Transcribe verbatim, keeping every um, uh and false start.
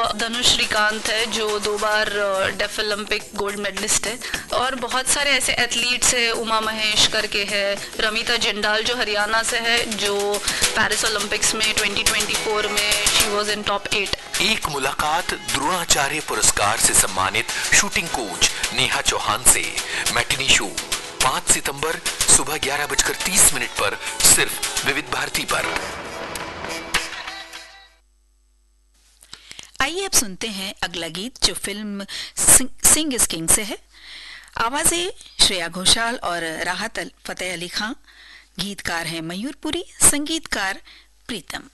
धनुष श्रीकांत है जो दो बार डेफ ओलंपिक गोल्ड मेडलिस्ट है, और बहुत सारे ऐसे एथलीट्स है, उमा महेश करके है, रमिता जिंदाल जो हरियाणा से है, जो पेरिस ओलंपिक्स में ट्वेंटी ट्वेंटी फोर में she was in top eight. एक मुलाकात द्रोणाचार्य पुरस्कार से सम्मानित शूटिंग कोच नेहा चौहान से। मैटिनी शो पाँच सितंबर सुबह ग्यारह बजकर तीस मिनट पर सिर्फ विविध भारती पर। आइए अब सुनते हैं अगला गीत जो फिल्म सिंग इज किंग से है। आवाजें श्रेया घोषाल और राहत फतेह अली खान, गीतकार हैं मयूरपुरी, संगीतकार प्रीतम।